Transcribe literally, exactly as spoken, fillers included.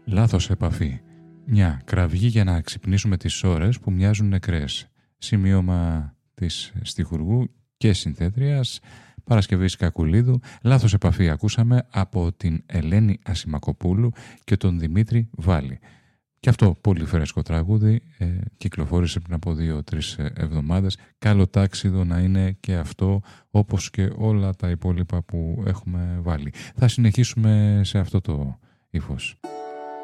Λάθος επαφή. Μια κραυγή για να ξυπνήσουμε τις ώρες που μοιάζουν νεκρές. Σημείωμα της στιχουργού και συνθέτριας Παρασκευής Κακουλίδου. Λάθος επαφή ακούσαμε από την Ελένη Ασημακοπούλου και τον Δημήτρη Βάλη. Και αυτό πολύ φρέσκο τραγούδι, ε, κυκλοφόρησε πριν από δύο-τρεις εβδομάδες. Καλό τάξιδο να είναι και αυτό, όπως και όλα τα υπόλοιπα που έχουμε βάλει. Θα συνεχίσουμε σε αυτό το ύφος.